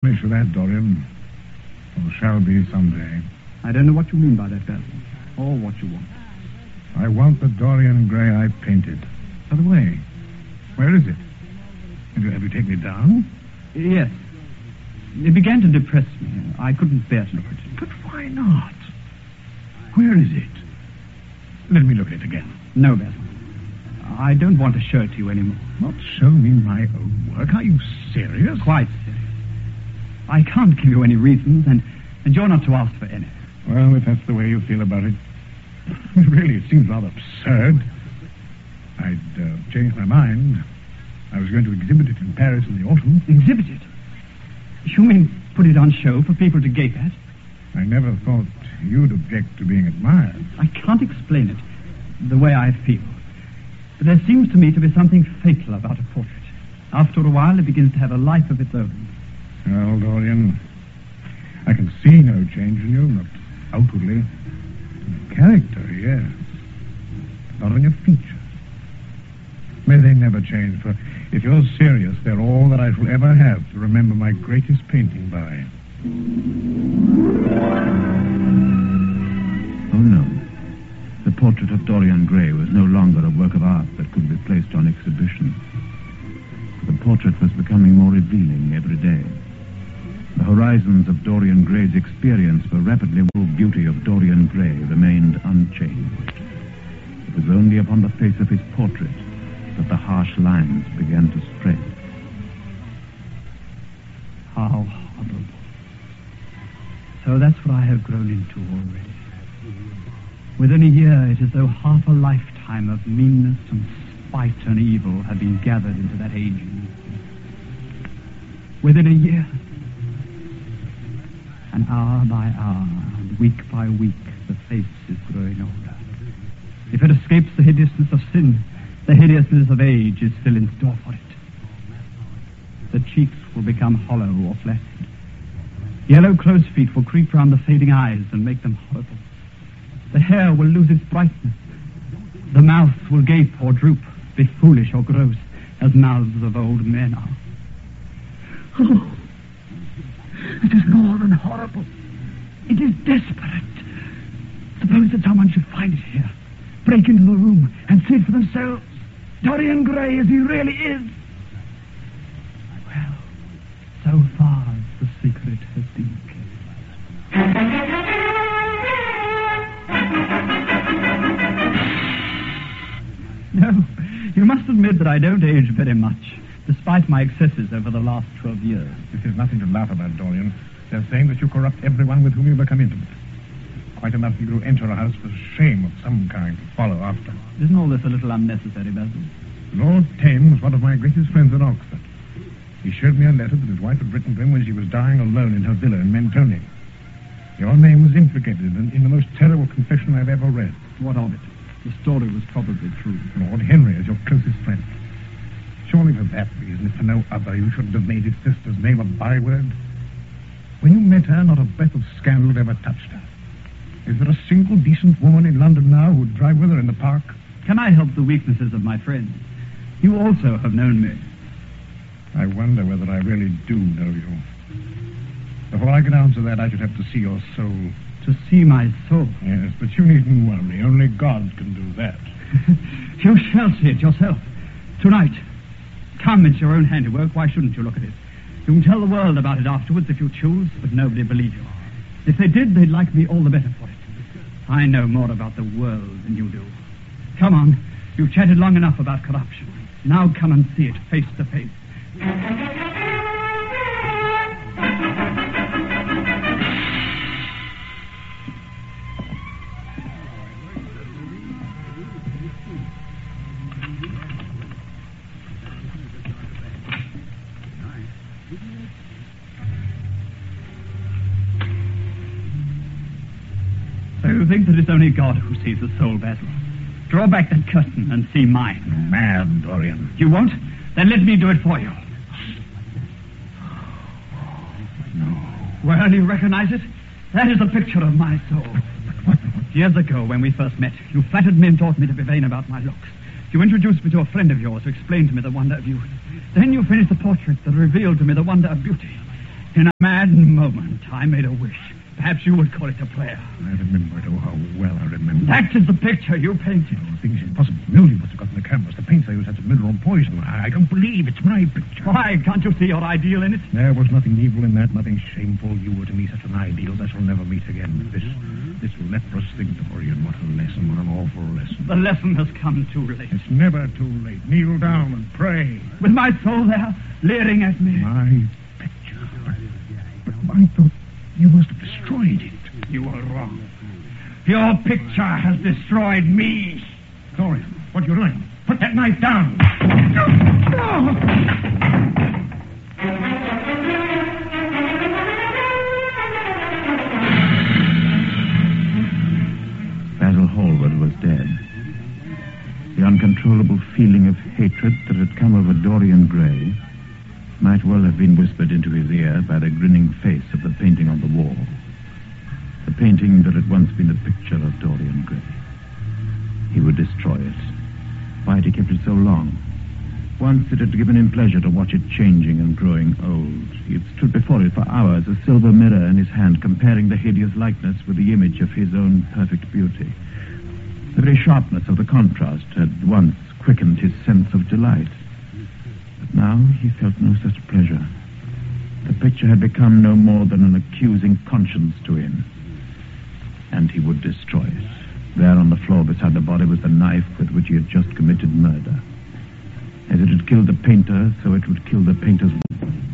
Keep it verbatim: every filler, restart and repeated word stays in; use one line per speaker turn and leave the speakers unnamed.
Finish with that, Dorian. Or shall be someday.
I don't know what you mean by that, Basil, or what you want.
I want the Dorian Gray I painted. By the way, where is it? Have you, have you taken it down?
Yes. It began to depress me. I couldn't bear to look at it.
But why not? Where is it? Let me look at it again.
No, Basil. I don't want to show it to you anymore.
Not show me my own work? Are you serious?
Quite serious. I can't give you any reasons, and, and you're not to ask for any.
Well, if that's the way you feel about it, really, it seems rather absurd. I'd uh, changed my mind. I was going to exhibit it in Paris in the autumn.
Exhibit it? You mean put it on show for people to gape at?
I never thought you'd object to being admired.
I can't explain it the way I feel. But there seems to me to be something fatal about a portrait. After a while, it begins to have a life of its own.
Well, Dorian, I can see no change in you, not outwardly. In your character, yes. Not in your features. May they never change, for if you're serious, they're all that I shall ever have to remember my greatest painting by.
Oh, no. The portrait of Dorian Gray was no longer a work of art that could be placed on exhibition. The portrait was becoming more revealing every day. The horizons of Dorian Gray's experience were rapidly moving. The beauty of Dorian Gray remained unchanged. It was only upon the face of his portrait that the harsh lines began to spread.
How horrible. So that's what I have grown into already. Within a year, it is as though half a lifetime of meanness and spite and evil had been gathered into that aging. Within a year, and hour by hour, and week by week, the face is growing older. If it escapes the hideousness of sin, the hideousness of age is still in store for it. The cheeks will become hollow or flaccid. Yellow crow's feet will creep round the fading eyes and make them horrible. The hair will lose its brightness. The mouth will gape or droop, be foolish or gross, as mouths of old men are. Oh, it is more than horrible. It is desperate. Suppose that someone should find it here, break into the room, and see it for themselves. Dorian Gray as he really is. Well, so far the secret has been kept. No, you must admit that I don't age very much, despite my excesses over the last twelve years.
This is nothing to laugh about, Dorian. They're saying that you corrupt everyone with whom you become intimate. Quite enough you enter a house for shame of some kind to follow after.
Isn't all this a little unnecessary, Basil?
Lord Tame was one of my greatest friends at Oxford. He showed me a letter that his wife had written to him when she was dying alone in her villa in Mentone. Your name was implicated in, in the most terrible confession I've ever read.
What of it? The story was probably true.
Lord Henry is your closest friend. Surely for that reason, if for no other, you shouldn't have made his sister's name a byword. When you met her, not a breath of scandal ever touched her. Is there a single decent woman in London now who'd drive with her in the park?
Can I help the weaknesses of my friends? You also have known me.
I wonder whether I really do know you. Before I can answer that, I should have to see your soul.
To see my soul?
Yes, but you needn't worry. Only God can do that.
You shall see it yourself. Tonight. Come, it's your own handiwork. Why shouldn't you look at it? You can tell the world about it afterwards if you choose, but nobody will believe you. If they did, they'd like me all the better for it. I know more about the world than you do. Come on. You've chatted long enough about corruption. Now come and see it face to face. So you think that it's only God who sees the soul, Basil? Draw back that curtain and see mine.
Mad, Dorian.
You won't? Then let me do it for you.
No.
Well, you recognize it? That is a picture of my soul. Years ago, when we first met, you flattered me and taught me to be vain about my looks. You introduced me to a friend of yours who explained to me the wonder of youth. Then you finished the portrait that revealed to me the wonder of beauty. In a mad moment, I made a wish. Perhaps you would call it a prayer.
I remember it. Oh, how well I remember.
That is the picture you painted.
Oh, the thing's impossible. Mildew must have gotten the canvas. The paints I used had some mineral poison. I, I don't believe it's my picture.
Why, can't you see your ideal in it?
There was nothing evil in that, nothing shameful. You were to me such an ideal that shall never meet again. This, this leprous thing, Dorian, what a lesson, what an awful lesson.
The lesson has come too late.
It's never too late. Kneel down and pray.
With my soul there, leering at me.
My picture. But, but I thought you must have destroyed it.
You are wrong. Your picture has destroyed me.
Dorian, what are you doing? Put that knife down.
Basil Hallward was dead. The uncontrollable feeling of hatred that had come over Dorian Gray might well have been whispered into his ear by the grinning face of the painting on the wall. The painting that had once been a picture of Dorian Gray. He would destroy it. Why had he kept it so long? Once it had given him pleasure to watch it changing and growing old. He had stood before it for hours, a silver mirror in his hand, comparing the hideous likeness with the image of his own perfect beauty. The very sharpness of the contrast had once quickened his sense of delight. But now he felt no such pleasure. The picture had become no more than an accusing conscience to him. And he would destroy it. There on the floor beside the body was the knife with which he had just committed murder. As it had killed the painter, so it would kill the painter's